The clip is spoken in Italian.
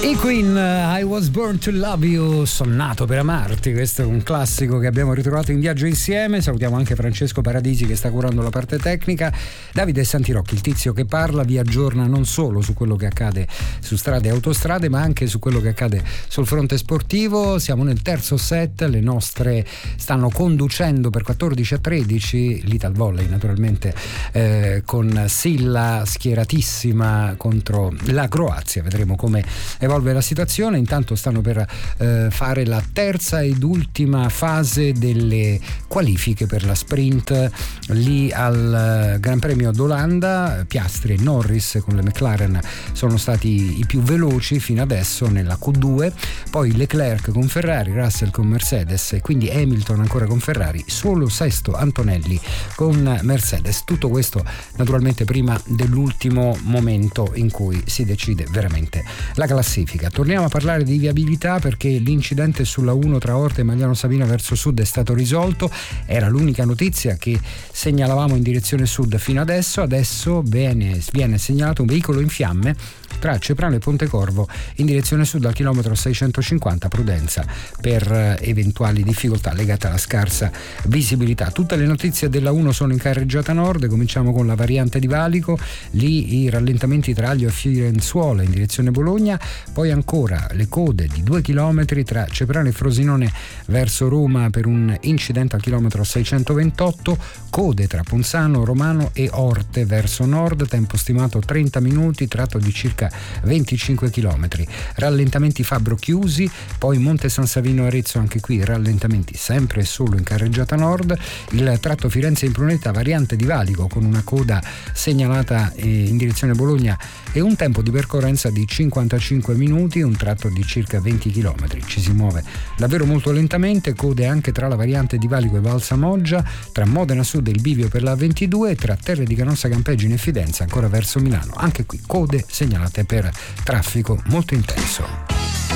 I Queen, I Was Born to Love You, sono nato per amarti. Questo è un classico che abbiamo ritrovato in viaggio insieme. Salutiamo anche Francesco Paradisi che sta curando la parte tecnica. Davide Santirocchi, il tizio che parla, vi aggiorna non solo su quello che accade su strade e autostrade, ma anche su quello che accade sul fronte sportivo. Siamo nel terzo set, le nostre stanno conducendo per 14-13, l'Ital Volley naturalmente con Silla schieratissima contro la Croazia. Vedremo come evolve la situazione. Intanto stanno per fare la terza ed ultima fase delle qualifiche per la sprint lì al Gran Premio d'Olanda. Piastri e Norris con le McLaren sono stati i più veloci fino adesso nella Q2, poi Leclerc con Ferrari, Russell con Mercedes e quindi Hamilton ancora con Ferrari, solo sesto Antonelli con Mercedes. Tutto questo naturalmente prima dell'ultimo momento in cui si decide veramente la classifica. Torniamo a parlare di viabilità perché l'incidente sulla 1 tra Orte e Magliano Savina verso sud è stato risolto. Era l'unica notizia che segnalavamo in direzione sud fino adesso viene segnalato un veicolo in fiamme tra Ceprano e Pontecorvo in direzione sud al chilometro 650. Prudenza per eventuali difficoltà legate alla scarsa visibilità. Tutte le notizie della 1 sono in carreggiata nord. Cominciamo con la variante di Valico, lì i rallentamenti tra Aglio e Firenzuola in direzione Bologna, poi ancora le code di 2 chilometri tra Ceprano e Frosinone verso Roma per un incidente al chilometro 628, code tra Ponzano, Romano e Orte verso nord, tempo stimato 30 minuti, tratto di circa 25 km. Rallentamenti Fabbro chiusi, poi Monte San Savino Arezzo, anche qui rallentamenti sempre e solo in carreggiata nord. Il tratto Firenze-Impruneta, variante di Valico con una coda segnalata in direzione Bologna e un tempo di percorrenza di 55 minuti, un tratto di circa 20 km. Ci si muove davvero molto lentamente, code anche tra la variante di Valico e Valsamoggia, tra Modena Sud e il bivio per la 22 e tra Terre di Canossa Campeggine e Fidenza ancora verso Milano. Anche qui code segnalate per traffico molto intenso.